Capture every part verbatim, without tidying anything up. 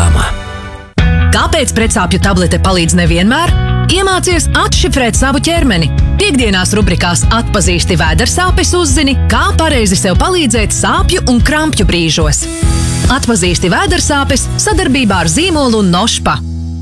reklāmā. Kāpēc pretsāpju tablete palīdz nevienmēr? Iemācies atšifrēt savu ķermeni. Piektdienās rubrikās Atpazīsti vēdersāpes uzzini, kā pareizi sev palīdzēt sāpju un krampju brīžos. Atpazīsti vēdersāpes sadarbībā ar zīmolu Nošpa.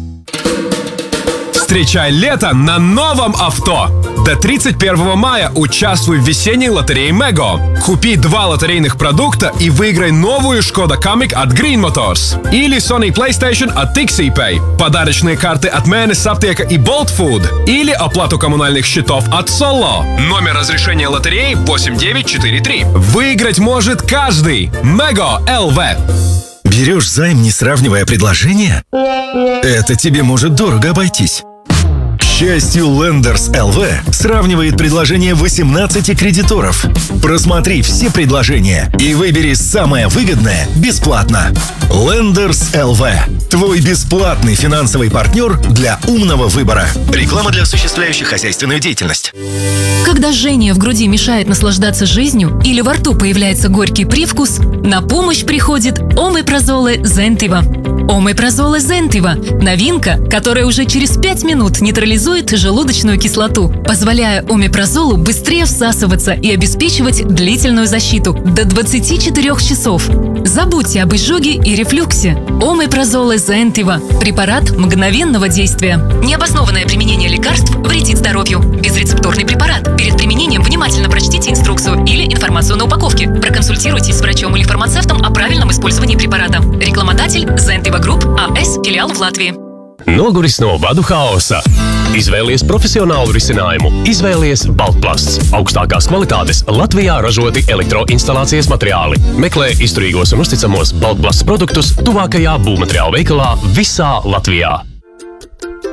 Встречай лето на новом авто! До тридцать первого мая участвуй в весенней лотерее Mego. Купи два лотерейных продукта и выиграй новую Skoda Kamiq от Green Motors. Или Sony PlayStation от TixiePay. Подарочные карты от Mēnesis Aptieka и Bolt Food. Или оплату коммунальных счетов от Solo. Номер разрешения лотереи восемь девять четыре три. Выиграть может каждый. Mego эл ви. Берешь займ, не сравнивая предложения? Это тебе может дорого обойтись. К счастью, Lenders эл ви сравнивает предложения восемнадцати кредиторов. Просмотри все предложения и выбери самое выгодное бесплатно. Lenders эл ви – твой бесплатный финансовый партнер для умного выбора. Реклама для осуществляющих хозяйственную деятельность. Когда жжение в груди мешает наслаждаться жизнью или во рту появляется горький привкус, на помощь приходит Омепразоле Зентива. Омепразоле Зентива – новинка, которая уже через пять минут нейтрализует желудочную кислоту, позволяя омепразолу быстрее всасываться и обеспечивать длительную защиту до двадцати четырёх часов. Забудьте об изжоге и рефлюксе. Омепразоле Зентива – препарат мгновенного действия. Необоснованное применение лекарств вредит здоровью. Безрецептурный препарат. Перед применением внимательно прочтите инструкцию или информацию на упаковке. Проконсультируйтесь с врачом или фармацевтом о правильном использовании препарата. Рекламодатель Zentiva Group эй эс, филиал в Латвии. Noguris no vadu haosa. Izvēlies profesionālu risinājumu. Izvēlies Baltplasts. Augstākās kvalitātes Latvijā ražoti elektroinstalācijas materiāli. Meklē izturīgos un uzticamos Baltplasts produktus tuvākajā būvmateriālu veikalā visā Latvijā.